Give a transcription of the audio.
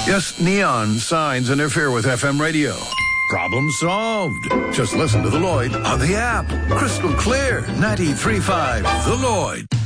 Yes, neon signs interfere with FM radio. Problem solved. Just listen to the Lloyd on the app. Crystal clear. 93.5 The Lloyd.